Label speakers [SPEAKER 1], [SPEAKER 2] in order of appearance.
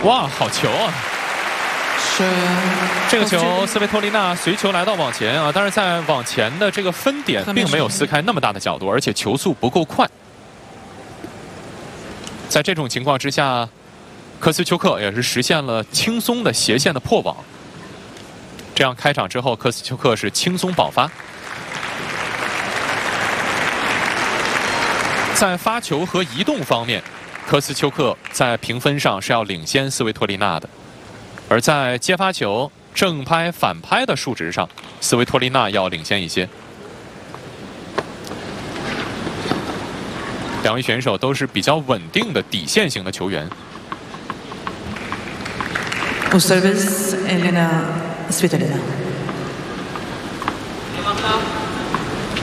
[SPEAKER 1] 哇，好球啊！这个球，斯维托利娜随球来到网前啊，但是在网前的这个分点并没有撕开那么大的角度，而且球速不够快。在这种情况之下，科斯丘克也是实现了轻松的斜线的破网。这样开场之后，科斯丘克是轻松保发。在发球和移动方面，科斯丘克在评分上是要领先斯维托利娜的。而在接发球、正拍、反拍的数值上，斯维托利娜要领先一些。两位选手都是比较稳定的底线型的球员。
[SPEAKER 2] service Elena Svitolina。